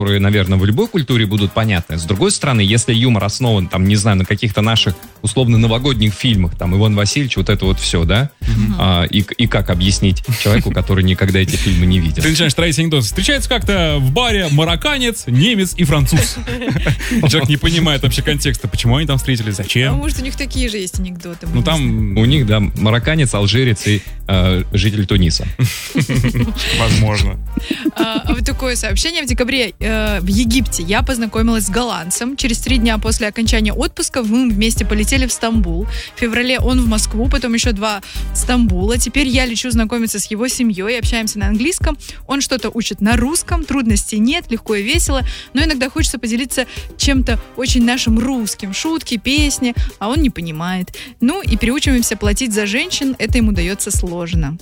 которые, наверное, в любой культуре будут понятны. С другой стороны, если юмор основан, там, не знаю, на каких-то наших, условно, новогодних фильмах, там, Иван Васильевич, вот это вот все, да? И как объяснить человеку, который никогда эти фильмы не видел? Ты начинаешь тратить анекдоты. Встречается как-то в баре марокканец, немец и француз. Человек не понимает вообще контекста, почему они там встретились, зачем. А может, у них такие же есть анекдоты? Ну, там... У них, да, марокканец, алжирец и житель Туниса. Возможно. Вот такое сообщение. В декабре в Египте я познакомилась с голландцем. Через 3 дня после окончания отпуска мы вместе полетели в Стамбул. В феврале он в Москву, потом еще 2 в Стамбула. Теперь я лечу знакомиться с его семьей, общаемся на английском. Он что-то учит на русском, трудностей нет, легко и весело. Но иногда хочется поделиться чем-то очень нашим русским. Шутки, песни, а он не понимает. Ну и переучиваемся платить за женщин. Это ему дается сложно.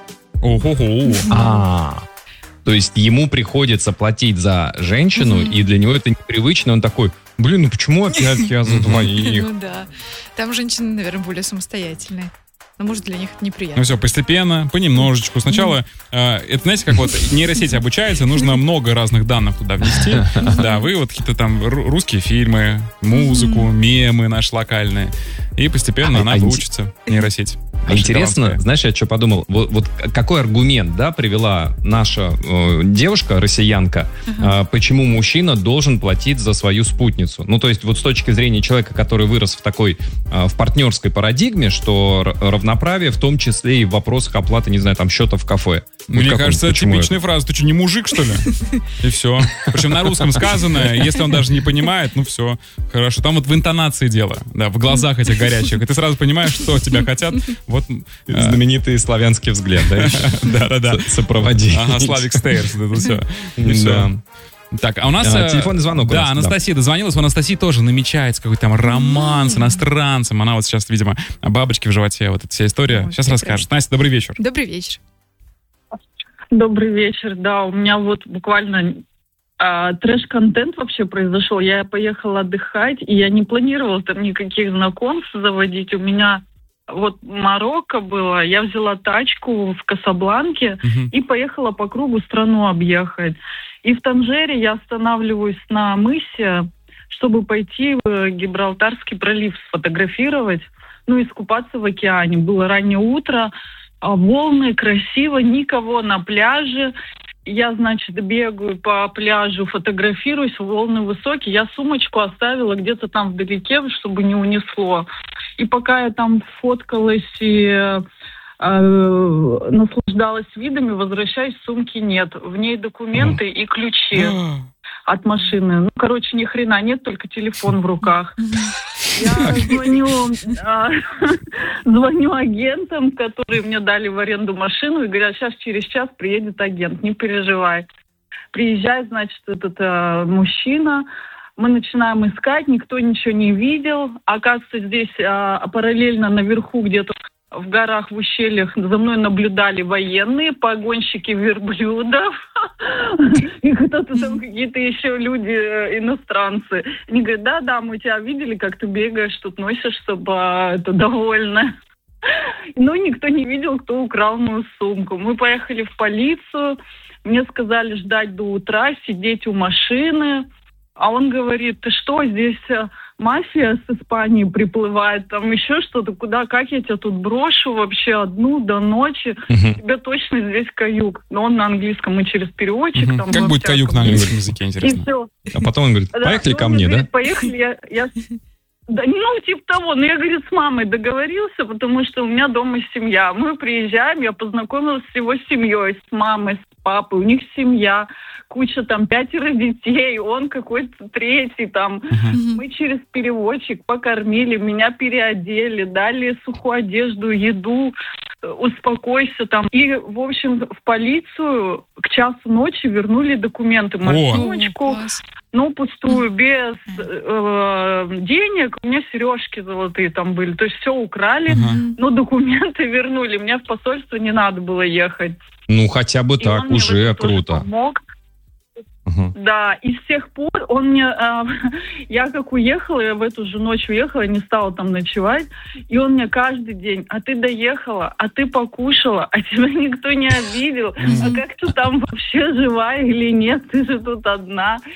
Ого-го. То есть ему приходится платить за женщину, и для него это непривычно. Он такой, блин, ну почему опять я за двоих? Ну да. Там женщины, наверное, более самостоятельные. Но, может, для них это неприятно. Ну все, постепенно, понемножечку. Сначала, это, знаете, как вот нейросеть обучается, нужно много разных данных туда внести. Да, вы вот какие-то там русские фильмы, музыку, мемы наши локальные. И постепенно она выучится, нейросеть. Интересно, знаешь, я что подумал? Вот какой аргумент, да, привела наша девушка, россиянка, почему мужчина должен платить за свою спутницу? Ну, то есть вот с точки зрения человека, который вырос в такой, в партнерской парадигме, что равноправие в том числе и в вопросах оплаты, не знаю, там, счета в кафе. Мне кажется, типичная фраза. Ты что, не мужик, что ли? И все. Причем на русском сказано, если он даже не понимает, ну все, хорошо. Там вот в интонации дело, да, в глазах этих горячих. И ты сразу понимаешь, что от тебя хотят. Вот знаменитый славянский взгляд, да? Да-да-да. Сопроводи. Ага, Славик Стейрс, это все. И все. Так, а у нас... телефонный звонок. Да, Анастасия дозвонилась. У Анастасии тоже намечается какой-то там роман с иностранцем. Она вот сейчас, видимо, бабочки в животе. Вот эта вся история. Сейчас расскажет. Настя, добрый вечер. Добрый вечер. Добрый вечер. Да, у меня вот буквально трэш-контент вообще произошел. Я поехала отдыхать, и я не планировала там никаких знакомств заводить. У меня вот Марокко было. Я взяла тачку в Касабланке и поехала по кругу страну объехать. И в Танжере я останавливаюсь на мысе, чтобы пойти в Гибралтарский пролив сфотографировать, ну и искупаться в океане. Было раннее утро, волны, красиво, никого на пляже. Я, значит, бегаю по пляжу, фотографируюсь, волны высокие. Я сумочку оставила где-то там вдалеке, чтобы не унесло. И пока я там фоткалась и наслаждалась видами, возвращаюсь, сумки нет. В ней документы и ключи от машины. Ну, короче, ни хрена нет, только телефон в руках. Я звоню агентам, которые мне дали в аренду машину, и говорят, сейчас через час приедет агент, не переживай. Приезжает, значит, этот мужчина, мы начинаем искать, никто ничего не видел. Оказывается, здесь параллельно наверху где-то в горах, в ущельях за мной наблюдали военные, погонщики верблюдов, и кто-то там, какие-то еще люди, иностранцы. Они говорят, да, мы тебя видели, как ты бегаешь, тут носишься, это довольно. Но никто не видел, кто украл мою сумку. Мы поехали в полицию, мне сказали ждать до утра, сидеть у машины. А он говорит, ты что, здесь мафия с Испании приплывает, там еще что-то, куда, как я тебя тут брошу вообще одну до ночи, тебе точно здесь каюк. Но он на английском, мы через переводчик. Там как будет каюк на английском языке, интересно? И все. А потом он говорит, поехали ко мне, да? Поехали, я да, ну, типа того. Но я, говорит, с мамой договорился, потому что у меня дома семья. Мы приезжаем, я познакомилась с его семьей, с мамой, с папой. У них семья, куча там 5 детей, он какой-то 3 там. Мы через переводчик покормили, меня переодели, дали сухую одежду, еду, успокойся там. И, в общем, в полицию к часу ночи вернули документы. Мою сумочку, ну, пустую, без денег. У меня сережки золотые там были. То есть все украли, но документы вернули. Мне в посольство не надо было ехать. Ну, хотя бы так, уже круто. Помог. Да, и с тех пор он мне... я как уехала, я в эту же ночь уехала, не стала там ночевать, и он мне каждый день: а ты доехала, а ты покушала, а тебя никто не обидел, а как ты там вообще живая или нет, ты же тут одна.